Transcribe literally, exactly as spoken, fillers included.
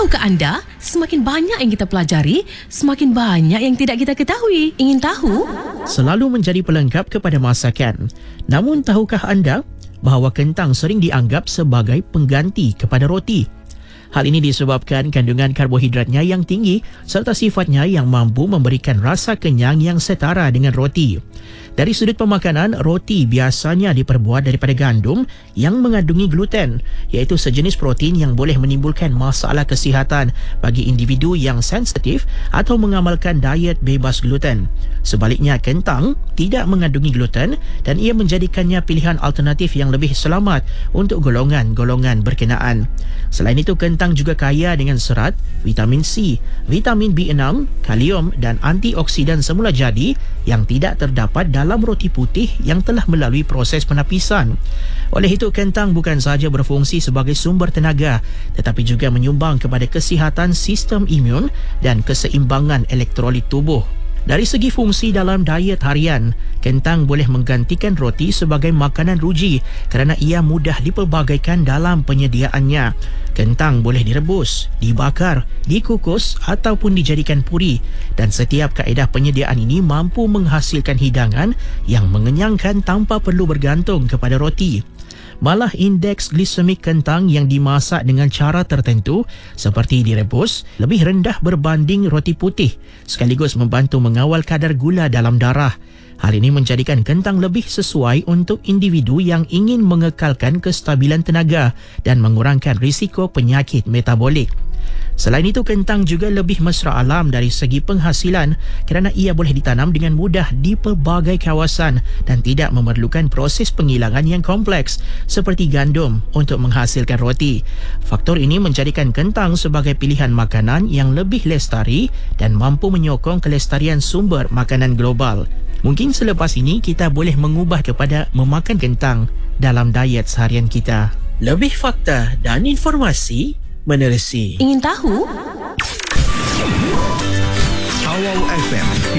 Tahukah anda, semakin banyak yang kita pelajari, semakin banyak yang tidak kita ketahui. Ingin tahu? Selalu menjadi pelengkap kepada masakan. Namun tahukah anda bahawa kentang sering dianggap sebagai pengganti kepada roti? Hal ini disebabkan kandungan karbohidratnya yang tinggi serta sifatnya yang mampu memberikan rasa kenyang yang setara dengan roti. Dari sudut pemakanan, roti biasanya diperbuat daripada gandum yang mengandungi gluten, iaitu sejenis protein yang boleh menimbulkan masalah kesihatan bagi individu yang sensitif atau mengamalkan diet bebas gluten. Sebaliknya, kentang tidak mengandungi gluten dan ia menjadikannya pilihan alternatif yang lebih selamat untuk golongan-golongan berkenaan. Selain itu, kentang juga kaya dengan serat, vitamin C, vitamin B enam, kalium dan antioksidan semula jadi yang tidak terdapat dalam roti putih yang telah melalui proses penapisan. Oleh itu, kentang bukan sahaja berfungsi sebagai sumber tenaga tetapi juga menyumbang kepada kesihatan sistem imun dan keseimbangan elektrolit tubuh. Dari segi fungsi dalam diet harian, kentang boleh menggantikan roti sebagai makanan ruji kerana ia mudah dipelbagaikan dalam penyediaannya. Kentang boleh direbus, dibakar, dikukus ataupun dijadikan puri dan setiap kaedah penyediaan ini mampu menghasilkan hidangan yang mengenyangkan tanpa perlu bergantung kepada roti. Malah indeks glisemik kentang yang dimasak dengan cara tertentu seperti direbus lebih rendah berbanding roti putih, sekaligus membantu mengawal kadar gula dalam darah. Hal ini menjadikan kentang lebih sesuai untuk individu yang ingin mengekalkan kestabilan tenaga dan mengurangkan risiko penyakit metabolik. Selain itu, kentang juga lebih mesra alam dari segi penghasilan kerana ia boleh ditanam dengan mudah di pelbagai kawasan dan tidak memerlukan proses pengilangan yang kompleks seperti gandum untuk menghasilkan roti. Faktor ini menjadikan kentang sebagai pilihan makanan yang lebih lestari dan mampu menyokong kelestarian sumber makanan global. Mungkin selepas ini kita boleh mengubah kepada memakan kentang dalam diet seharian kita. Lebih fakta dan informasi menerusi. Ingin tahu? Awal F M